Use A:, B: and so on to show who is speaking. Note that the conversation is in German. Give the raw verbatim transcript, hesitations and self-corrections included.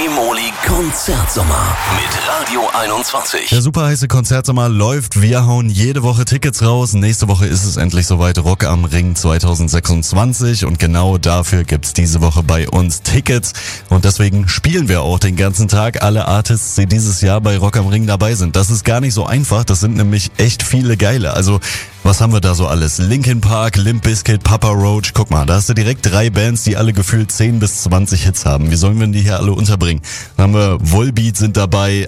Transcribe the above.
A: Steffi-Moli Konzertsommer mit Radio einundzwanzig.
B: Der super heiße Konzertsommer läuft. Wir hauen jede Woche Tickets raus. Nächste Woche ist es endlich soweit. Rock am Ring zwanzig sechsundzwanzig. Und genau dafür gibt's diese Woche bei uns Tickets. Und deswegen spielen wir auch den ganzen Tag alle Artists, die dieses Jahr bei Rock am Ring dabei sind. Das ist gar nicht so einfach. Das sind nämlich echt viele geile. Also, was haben wir da so alles? Linkin Park, Limp Bizkit, Papa Roach. Guck mal, da hast du direkt drei Bands, die alle gefühlt zehn bis zwanzig Hits haben. Wie sollen wir die hier alle unterbringen? Dann haben wir Volbeat sind dabei,